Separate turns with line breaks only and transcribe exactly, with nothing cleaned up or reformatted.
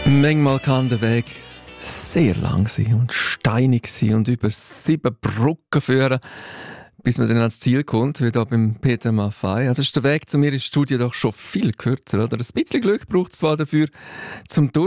Manchmal kann der Weg sehr lang sein und steinig sein und über sieben Brücken führen, bis man dann ans Ziel kommt, wie hier beim Peter Maffay. Also ist der Weg zu mir ins Studio doch schon viel kürzer, oder? Ein bisschen Glück braucht es zwar dafür, zum